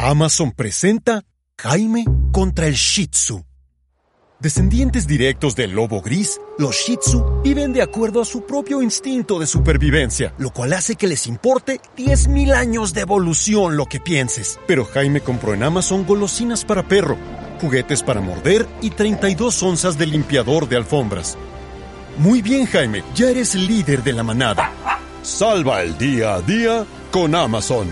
Amazon presenta Jaime contra el Shih Tzu. Descendientes directos del lobo gris, los Shih Tzu viven de acuerdo a su propio instinto de supervivencia, lo cual hace que les importe 10,000 años de evolución lo que pienses. Pero Jaime compró en Amazon golosinas para perro, juguetes para morder y 32 onzas de limpiador de alfombras. Muy bien, Jaime, ya eres el líder de la manada. Salva el día a día con Amazon.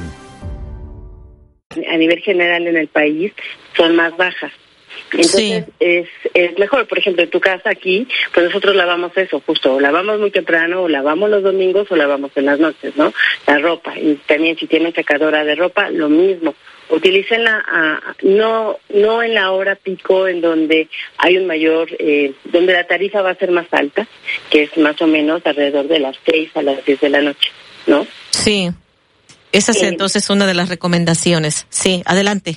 A nivel general en el país son más bajas. Entonces sí. es mejor, por ejemplo, en tu casa aquí, pues nosotros lavamos eso, justo, o lavamos muy temprano, o lavamos los domingos, o lavamos en las noches, ¿no? La ropa, y también si tienen secadora de ropa, lo mismo. Utilícenla no en la hora pico en donde hay un mayor, donde la tarifa va a ser más alta, que es más o menos alrededor de las 6 a las 10 de la noche, ¿no? Sí, esa es entonces una de las recomendaciones. Sí, adelante.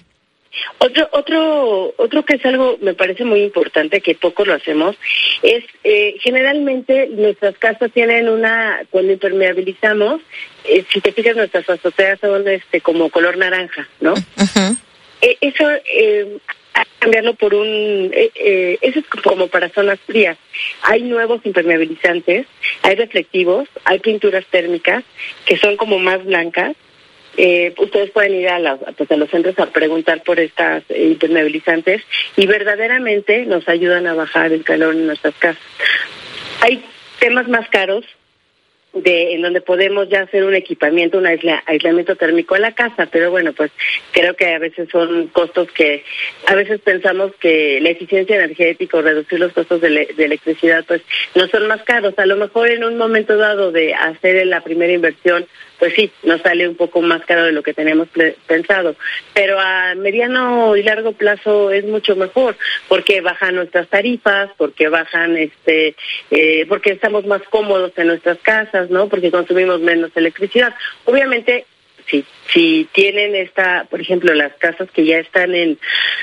Otro que es algo, me parece muy importante, que poco lo hacemos, es generalmente nuestras casas tienen cuando impermeabilizamos, si te fijas, nuestras azoteas son como color naranja, ¿no? Uh-huh. Eso, cambiarlo por eso es como para zonas frías. Hay nuevos impermeabilizantes, hay reflectivos, hay pinturas térmicas que son como más blancas. Ustedes pueden ir a los centros a preguntar por estas impermeabilizantes y verdaderamente nos ayudan a bajar el calor en nuestras casas. Hay temas más caros en donde podemos ya hacer un equipamiento, un aislamiento térmico a la casa, pero bueno, pues creo que a veces son costos que a veces pensamos que la eficiencia energética o reducir los costos de electricidad pues no son más caros. A lo mejor en un momento dado de hacer la primera inversión, pues sí, nos sale un poco más caro de lo que teníamos pensado, pero a mediano y largo plazo es mucho mejor, porque bajan nuestras tarifas, porque bajan porque estamos más cómodos en nuestras casas, ¿no? Porque consumimos menos electricidad. Obviamente, si tienen por ejemplo, las casas que ya están en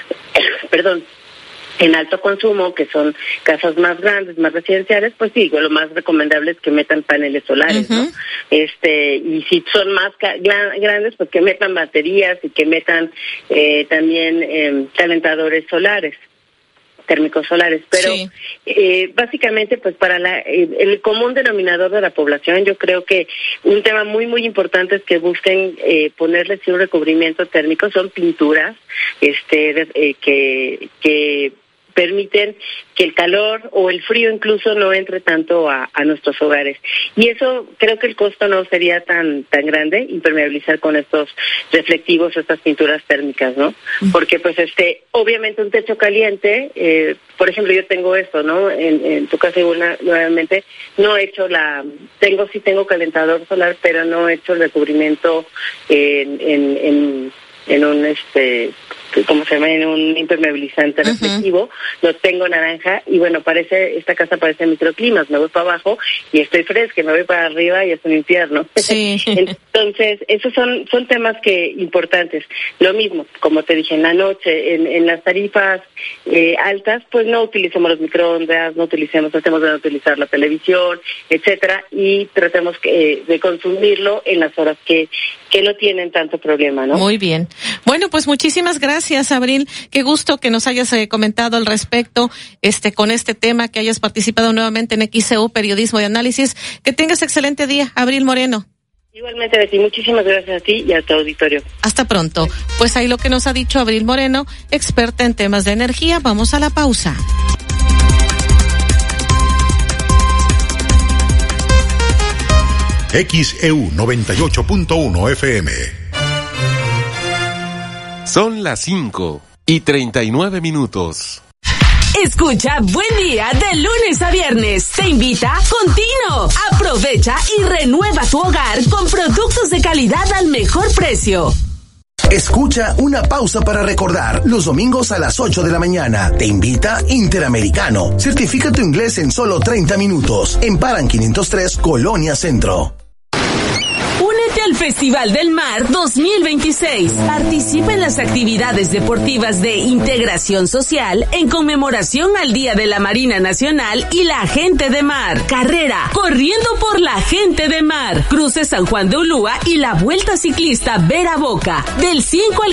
alto consumo, que son casas más grandes, más residenciales, pues sí, lo más recomendable es que metan paneles solares, uh-huh. ¿no? Y si son más grandes, pues que metan baterías y que metan también calentadores solares, térmicos solares, pero sí. Básicamente pues para el común denominador de la población, yo creo que un tema muy muy importante es que busquen ponerles un recubrimiento térmico, son pinturas que permiten que el calor o el frío incluso no entre tanto a nuestros hogares. Y eso, creo que el costo no sería tan grande, impermeabilizar con estos reflectivos, estas pinturas térmicas, ¿no? Porque pues obviamente un techo caliente, por ejemplo, yo tengo esto, ¿no? En tu casa igual, nuevamente, no he hecho tengo calentador solar, pero no he hecho el recubrimiento en un ¿cómo se llama? En un impermeabilizante reflectivo, lo tengo naranja y bueno, esta casa parece microclimas, me voy para abajo y estoy fresca, me voy para arriba y es un infierno. Sí. Entonces, esos son temas importantes. Lo mismo, como te dije, en la noche, en las tarifas altas, pues no utilicemos los microondas, tratemos de no utilizar la televisión, etcétera, y tratemos de consumirlo en las horas que no tienen tanto problema, ¿no? Muy bien. Bueno, pues muchísimas gracias, Abril. Qué gusto que nos hayas comentado al respecto con este tema, que hayas participado nuevamente en XEU Periodismo de Análisis. Que tengas excelente día, Abril Moreno. Igualmente, Betty, muchísimas gracias a ti y a tu auditorio. Hasta pronto. Pues ahí lo que nos ha dicho Abril Moreno, experta en temas de energía. Vamos a la pausa. XEU 98.1 FM. Son las 5:39. Escucha Buen Día de lunes a viernes. Te invita Contino. Aprovecha y renueva tu hogar con productos de calidad al mejor precio. Escucha Una Pausa para Recordar los domingos a las 8 de la mañana. Te invita Interamericano. Certifica tu inglés en solo 30 minutos. En Paran 503, Colonia Centro. Al Festival del Mar 2026. Participa en las actividades deportivas de integración social en conmemoración al Día de la Marina Nacional y la Gente de Mar. Carrera Corriendo por la Gente de Mar. Cruce San Juan de Ulúa y la Vuelta Ciclista Vera Boca del 5 al